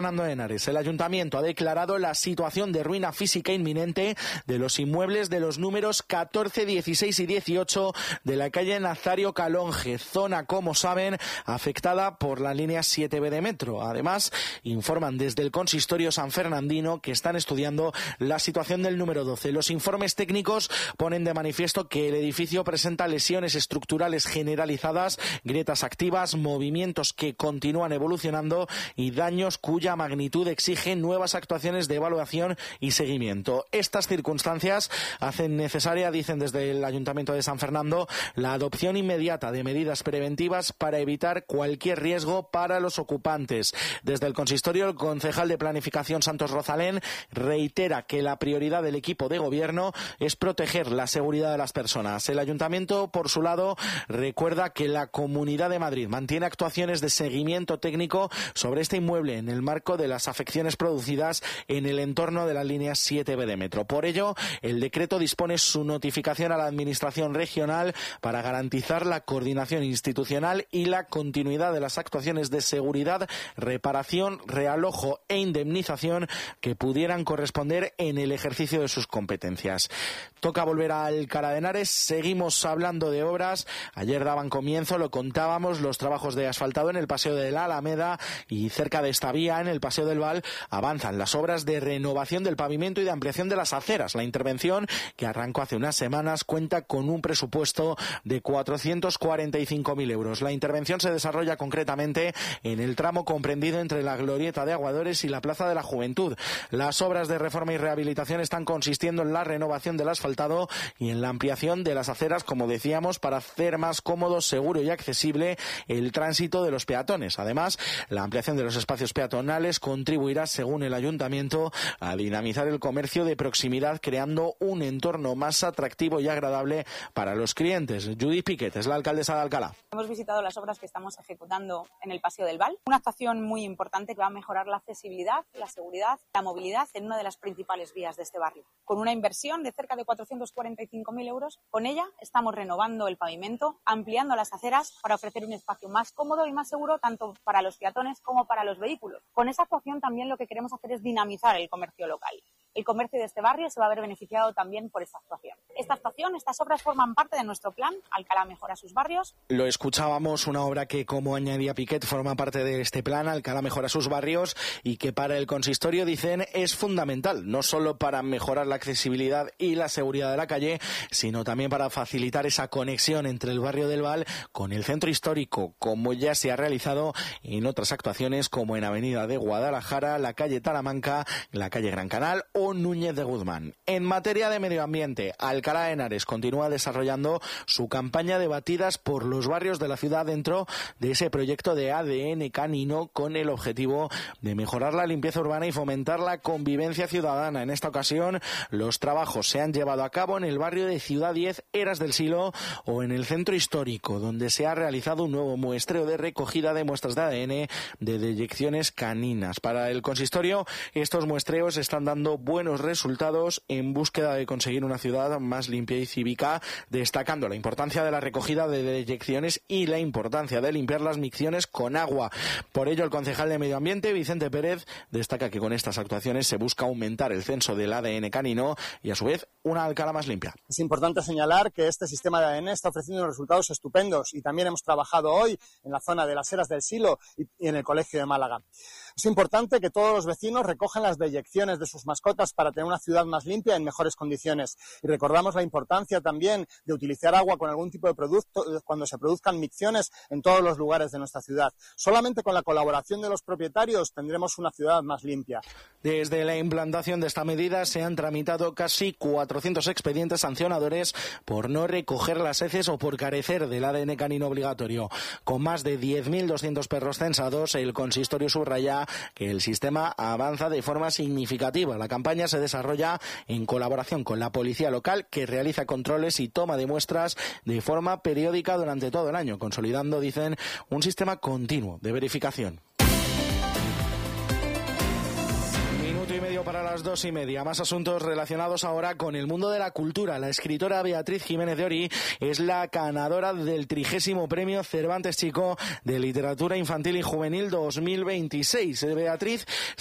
Fernando Henares, el Ayuntamiento ha declarado la situación de ruina física inminente de los inmuebles de los números 14, 16 y 18 de la calle Nazario Calonge, zona, como saben, afectada por la línea 7B de metro. Además, informan desde el consistorio sanfernandino que están estudiando la situación del número 12. Los informes técnicos ponen de manifiesto que el edificio presenta lesiones estructurales generalizadas, grietas activas, movimientos que continúan evolucionando y daños cuya magnitud exige nuevas actuaciones de evaluación y seguimiento. Estas circunstancias hacen necesaria, dicen desde el Ayuntamiento de San Fernando, la adopción inmediata de medidas preventivas para evitar cualquier riesgo para los ocupantes. Desde el consistorio, el concejal de Planificación Santos Rozalén reitera que la prioridad del equipo de gobierno es proteger la seguridad de las personas. El Ayuntamiento, por su lado, recuerda que la Comunidad de Madrid mantiene actuaciones de seguimiento técnico sobre este inmueble en el marco de las afecciones producidas en el entorno de la línea 7B de metro. Por ello, el decreto dispone su notificación a la Administración regional para garantizar la coordinación institucional y la continuidad de las actuaciones de seguridad, reparación, realojo e indemnización que pudieran corresponder en el ejercicio de sus competencias. Toca volver a Alcalá de Henares. Seguimos hablando de obras. Ayer daban comienzo, lo contábamos, los trabajos de asfaltado en el Paseo de la Alameda y cerca de esta vía, en el Paseo del Val, avanzan las obras de renovación del pavimento y de ampliación de las aceras. La intervención, que arrancó hace unas semanas, cuenta con un presupuesto de 445.000 euros. La intervención se desarrolla concretamente en el tramo comprendido entre la Glorieta de Aguadores y la Plaza de la Juventud. Las obras de reforma y rehabilitación están consistiendo en la renovación del asfaltado y en la ampliación de las aceras, como decíamos, para hacer más cómodo, seguro y accesible el tránsito de los peatones. Además, la ampliación de los espacios peatonales contribuirá, según el Ayuntamiento, a dinamizar el comercio de proximidad, creando un entorno más atractivo y agradable para los clientes. Judith Piquet es la alcaldesa de Alcalá. Hemos visitado las obras que estamos ejecutando en el Paseo del Val, una actuación muy importante que va a mejorar la accesibilidad, la seguridad, la movilidad en una de las principales vías de este barrio. Con una inversión de cerca de 445.000 euros, con ella estamos renovando el pavimento, ampliando las aceras para ofrecer un espacio más cómodo y más seguro tanto para los peatones como para los vehículos. Con esa actuación también lo que queremos hacer es dinamizar el comercio local. El comercio de este barrio se va a ver beneficiado también por esta actuación. Estas obras forman parte de nuestro plan Alcalá mejora sus barrios. Lo escuchábamos, una obra que, como añadía Piquet, forma parte de este plan Alcalá mejora sus barrios y que para el consistorio, dicen, es fundamental, no solo para mejorar la accesibilidad y la seguridad de la calle, sino también para facilitar esa conexión entre el barrio del Val con el centro histórico, como ya se ha realizado en otras actuaciones como en Avenida de Guadalajara, la calle Talamanca, la calle Gran Canal o Núñez de Guzmán. En materia de medio ambiente, Alcalá de Henares continúa desarrollando su campaña de batidas por los barrios de la ciudad dentro de ese proyecto de ADN canino con el objetivo de mejorar la limpieza urbana y fomentar la convivencia ciudadana. En esta ocasión, los trabajos se han llevado a cabo en el barrio de Ciudad 10, Eras del Silo, o en el centro histórico, donde se ha realizado un nuevo muestreo de recogida de muestras de ADN de deyecciones caninas. Para el consistorio, estos muestreos están dando buenos resultados en búsqueda de conseguir una ciudad más limpia y cívica, destacando la importancia de la recogida de deyecciones y la importancia de limpiar las micciones con agua. Por ello, el concejal de Medio Ambiente, Vicente Pérez, destaca que con estas actuaciones se busca aumentar el censo del ADN canino y, a su vez, una Alcalá más limpia. Es importante señalar que este sistema de ADN está ofreciendo unos resultados estupendos y también hemos trabajado hoy en la zona de las Eras del Silo y en el Colegio de Málaga. Es importante que todos los vecinos recojan las deyecciones de sus mascotas para tener una ciudad más limpia en mejores condiciones. Y recordamos la importancia también de utilizar agua con algún tipo de producto cuando se produzcan micciones en todos los lugares de nuestra ciudad. Solamente con la colaboración de los propietarios tendremos una ciudad más limpia. Desde la implantación de esta medida se han tramitado casi 400 expedientes sancionadores por no recoger las heces o por carecer del ADN canino obligatorio. Con más de 10.200 perros censados, el consistorio subraya que el sistema avanza de forma significativa. La campaña se desarrolla en colaboración con la policía local, que realiza controles y toma de muestras de forma periódica durante todo el año, consolidando, dicen, un sistema continuo de verificación. Minuto y medio para para las 2:30. Más asuntos relacionados ahora con el mundo de la cultura. La escritora Beatriz Jiménez de Ory es la ganadora del 30º Premio Cervantes Chico de Literatura Infantil y Juvenil 2026. Beatriz